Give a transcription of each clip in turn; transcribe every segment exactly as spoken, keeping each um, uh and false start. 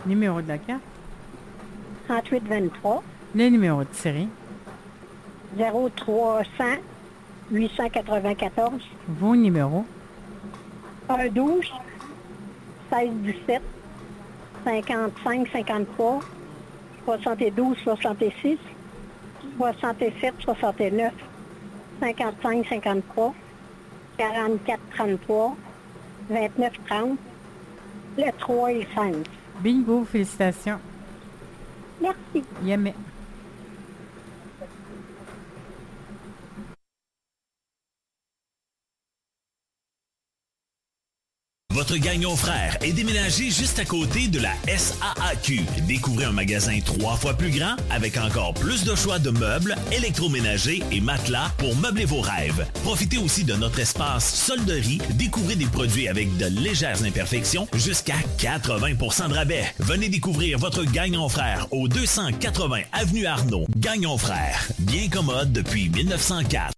Numéro de la carte. trente-huit vingt-trois. Les numéros de série. zéro trois cents huit cent quatre-vingt-quatorze. Vos numéros. un douze seize dix-sept cinquante-cinq cinquante-trois soixante-douze soixante-six soixante-sept soixante-neuf cinquante-cinq cinquante-trois quarante-quatre trente-trois vingt-neuf trente. Le trois et cinq. Bingo, félicitations. Merci. Yamé. Votre Gagnon Frère est déménagé juste à côté de la S A A Q. Découvrez un magasin trois fois plus grand avec encore plus de choix de meubles, électroménagers et matelas pour meubler vos rêves. Profitez aussi de notre espace solderie. Découvrez des produits avec de légères imperfections jusqu'à quatre-vingts pour cent de rabais. Venez découvrir votre Gagnon Frère au deux cent quatre-vingts avenue Arnaud. Gagnon Frère, bien commode depuis mille neuf cent quatre.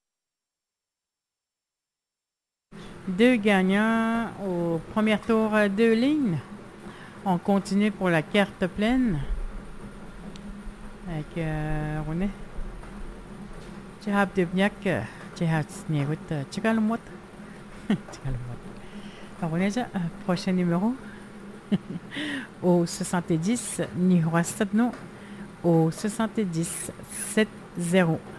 Deux gagnants au premier tour, deux lignes. On continue pour la carte pleine. Avec euh, René. Tchahab Debniak. Tchahab Snegout. Tchakalmot. Tchakalmot. René, prochain numéro. Au soixante-dix. Nihwa Stadno. Au soixante-dix. sept zéro.